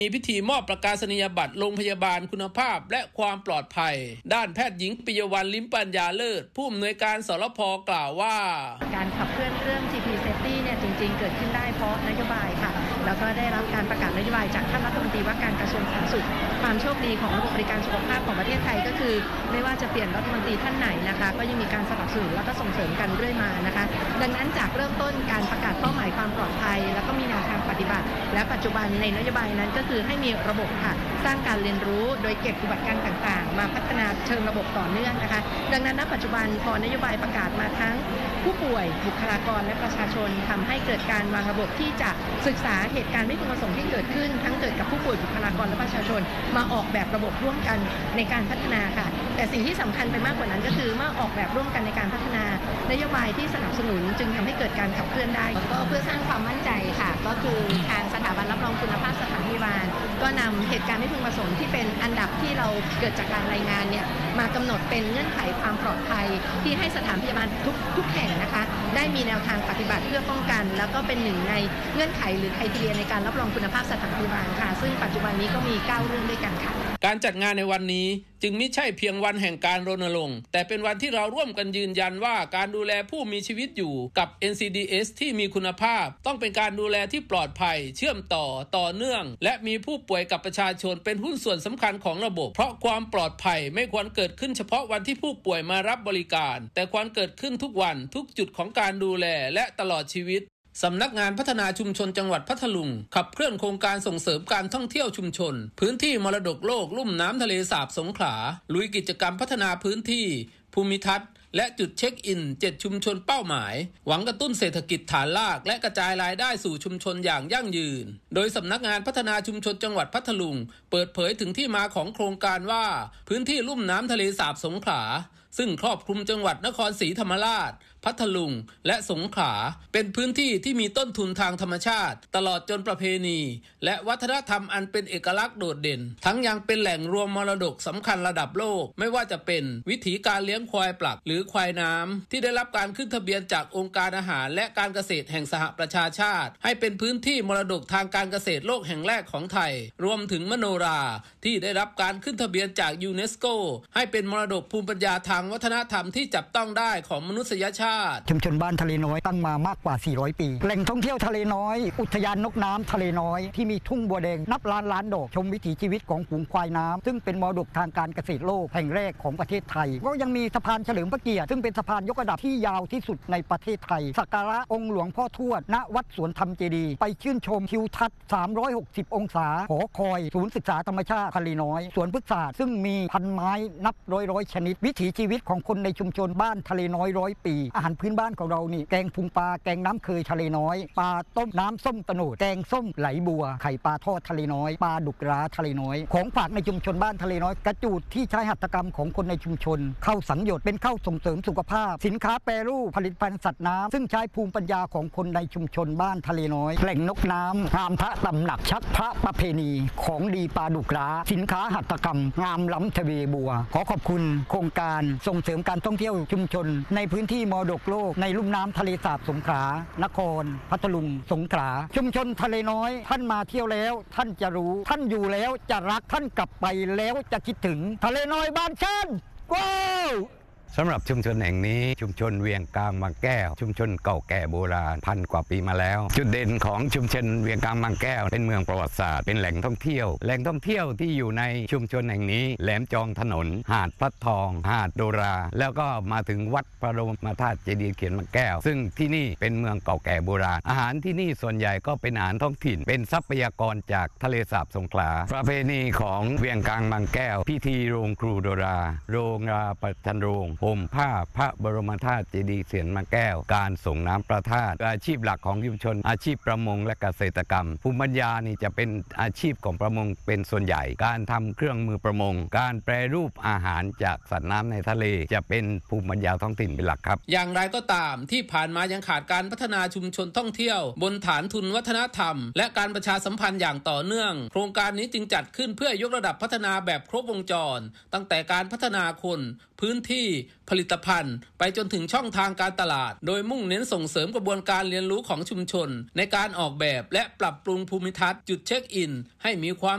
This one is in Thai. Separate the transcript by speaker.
Speaker 1: มีพิธีมอบประกาศนียบัตรโรงพยาบาลคุณภาพและความปลอดภัยด้านแพทย์หญิงปิยวรรณ ลิ้มปัญญาเลิศผู้อำนวยการสรพ.กล่าวว่า
Speaker 2: การขับเคลื่อนเรื่อง GP Safety เนี่ยจริงๆเกิดขึ้นได้เพราะนโยบายค่ะแล้วก็ได้รับการประกาศนโยบายจากท่านรัฐมนตรีว่าการกระทรวงสาธารณสุขความโชคดีของระบบบริการสุขภาพของประเทศไทยก็คือไม่ว่าจะเปลี่ยนรัฐมนตรีท่านไหนนะคะก็ยังมีการสนับสนุนและก็ส่งเสริมกันเรื่อยมานะคะดังนั้นจากเริ่มต้นการประกาศเป้าหมายความปลอดภัยแล้วก็มีแนวทางปฏิบัติและปัจจุบันในนโยบายนั้นก็คือให้มีระบบค่ะสร้างการเรียนรู้โดยเก็บอุบัติการต่างๆมาพัฒนาเชิงระบบต่อเนื่องนะคะดังนั้นณปัจจุบันพอนโยบายประกาศมาทั้งผู้ป่วยบุคลากรและประชาชนทำให้เกิดการวางระบบที่จะศึกษาเหตุการณ์ไม่พึงประสงค์ที่เกิดขึ้นทั้งเกิดกับผู้ป่วยบุคลากรและประชาชนมาออกแบบระบบร่วมกันในการพัฒนาค่ะแต่สิ่งที่สำคัญไปมากกว่านั้นก็คือเมื่อออกแบบร่วมกันในการพัฒนานโยบายที่สนับสนุนจึงทำให้เกิดการขับเคลื่อนได้ก็เพื่อสร้างความมั่นใจค่ะก็คือทางสถาบันรับรองคุณภาพสถานพยาบาลก็นำเหตุการณ์ไม่พึงประสงค์ที่เป็นอันดับที่เราเกิดจากการรายงานเนี่ยมากำหนดเป็นเงื่อนไขความปลอดภัยที่ให้สถานพยาบาลทุกแห่งนะคะได้มีแนวทางปฏิบัติเพื่อป้องกันแล้วก็เป็นหนึ่งในเงื่อนไขหรือไครทีเรียในการรับรองคุณภาพสถานพยาบาลค่ะซึ่งปัจจุบันนี้ก็มี9เรื่องด้วยกันค่ะ
Speaker 1: การจัดงานในวันนี้จึงไม่ใช่เพียงวันแห่งการรณรงค์แต่เป็นวันที่เราร่วมกันยืนยันว่าการดูแลผู้มีชีวิตอยู่กับ NCDS ที่มีคุณภาพต้องเป็นการดูแลที่ปลอดภัยเชื่อมต่อเนื่องและมีผู้ป่วยกับประชาชนเป็นหุ้นส่วนสำคัญของระบบเพราะความปลอดภัยไม่ควรเกิดขึ้นเฉพาะวันที่ผู้ป่วยมารับบริการแต่ควรเกิดขึ้นทุกวันทุกจุดของการดูแลและตลอดชีวิตสำนักงานพัฒนาชุมชนจังหวัดพัทลุงขับเคลื่อนโครงการส่งเสริมการท่องเที่ยวชุมชนพื้นที่มรดกโลกลุ่มน้ำทะเลสาบสงขลาลุยกิจกรรมพัฒนาพื้นที่ภูมิทัศน์และจุดเช็คอิน7ชุมชนเป้าหมายหวังกระตุ้นเศรษฐกิจฐานรากและกระจายรายได้สู่ชุมชนอย่างยั่งยืนโดยสำนักงานพัฒนาชุมชนจังหวัดพัทลุงเปิดเผยถึงที่มาของโครงการว่าพื้นที่ลุ่มน้ำทะเลสาบสงขลาซึ่งครอบคลุมจังหวัดนครศรีธรรมราชพัทลุงและสงขลาเป็นพื้นที่ที่มีต้นทุนทางธรรมชาติตลอดจนประเพณีและวัฒนธรรมอันเป็นเอกลักษณ์โดดเด่นทั้งยังเป็นแหล่งรวมมรดกสำคัญระดับโลกไม่ว่าจะเป็นวิถีการเลี้ยงควายปลักหรือควายน้ำที่ได้รับการขึ้นทะเบียนจากองค์การอาหารและการเกษตรแห่งสหประชาชาติให้เป็นพื้นที่มรดกทางการเกษตรโลกแห่งแรกของไทยรวมถึงมโนราที่ได้รับการขึ้นทะเบียนจากยูเนสโกให้เป็นมรดกภูมิปัญญาทางวัฒนธรรมที่จับต้องได้ของมนุษยชาติ
Speaker 3: ชุมชนบ้านทะเลน้อยตั้งมามากกว่า400ปีแหล่งท่องเที่ยวทะเลน้อยอุทยานนกน้ำทะเลน้อยที่มีทุ่งบัวแดงนับล้านดอกชมวิถีชีวิตของฝูงควายน้ำซึ่งเป็นมรดกทางการเกษตรโลกแห่งแรกของประเทศไทยก็ยังมีสะพานเฉลิมพระเกียรติซึ่งเป็นสะพานยกระดับที่ยาวที่สุดในประเทศไทยสักการะองค์หลวงพ่อทวดณวัดสวนธรรมเจดีย์ไปชื่นชมทิวทัศน์360องศาหอคอยศูนย์ศึกษาธรรมชาติทะเลน้อยสวนพฤกษศาสตร์ซึ่งมีพันไม้นับร้อยชนิดวิถีชีวิตของคนในชุมชนบ้านทะเลน้อย100 ปีอาหารพื้นบ้านของเรานี่แกงพุงปลาแกงน้ำเคยทะเลน้อยปลาต้มน้ำส้มตะโนดแกงส้มไหลบัวไข่ปลาทอดทะเลน้อยปลาดุกร้าทะเลน้อยของฝากในชุมชนบ้านทะเลน้อยกระจูดที่ใช้หัตถกรรมของคนในชุมชนข้าวสังหยดเป็นข้าวส่งเสริมสุขภาพสินค้าแปรรูปผลิตภัณฑ์สัตว์น้ำซึ่งใช้ภูมิปัญญาของคนในชุมชนบ้านทะเลน้อยแหล่งนกน้ำงามพระตำหนักชักพระประเพณีของดีปลาดุกร้าสินค้าหัตถกรรมงามล้ำทะเลบัวขอขอบคุณโครงการส่งเสริมการท่องเที่ยวชุมชนในพื้นที่มรดกโลกในลุ่มน้ำทะเลสาบสงขลานครพัทลุงสงขลาชุมชนทะเลน้อยท่านมาเที่ยวแล้วท่านจะรู้ท่านอยู่แล้วจะรักท่านกลับไปแล้วจะคิดถึงทะเลน้อยบ้านฉันว้าว
Speaker 4: สำหรับชุมชนแห่งนี้ชุมชนเวียงกางบางแก้วชุมชนเก่าแก่โบราณพันกว่าปีมาแล้วจุดเด่นของชุมชนเวียงกางบางแก้วเป็นเมืองประวัติศาสตร์เป็นแหล่งท่องเที่ยวที่อยู่ในชุมชนแห่งนี้แหลมจองถนนหาดพระทองหาดโดราแล้วก็มาถึงวัดพระบรมธาตุเจดีย์เขียนบางแก้วซึ่งที่นี่เป็นเมืองเก่าแก่โบราณอาหารที่นี่ส่วนใหญ่ก็เป็นอาหารท้องถิ่นเป็นทรัพยากรจากทะเลสาบสงขลาประเพณีของเวียงกางบางแก้วพิธีโรงครูโดราโรงราประจันโรงห่มผ้าพระบรมธาตุเจดีย์เขียนบางแก้วการส่งน้ำพระธาตุอาชีพหลักของชุมชนอาชีพประมงและเกษตรกรรมภูมิปัญญานี่จะเป็นอาชีพของประมงเป็นส่วนใหญ่การทำเครื่องมือประมงการแปรรูปอาหารจากสัตว์น้ำในทะเลจะเป็นภูมิปัญญาท้องถิ่นเป็นหลักครับ
Speaker 1: อย่างไรก็ตามที่ผ่านมายังขาดการพัฒนาชุมชนท่องเที่ยวบนฐานทุนวัฒนธรรมและการประชาสัมพันธ์อย่างต่อเนื่องโครงการนี้จึงจัดขึ้นเพื่อยกระดับพัฒนาแบบครบวงจรตั้งแต่การพัฒนาคนพื้นที่ผลิตภัณฑ์ไปจนถึงช่องทางการตลาดโดยมุ่งเน้นส่งเสริมกระบวนการเรียนรู้ของชุมชนในการออกแบบและปรับปรุงภูมิทัศน์จุดเช็คอินให้มีความ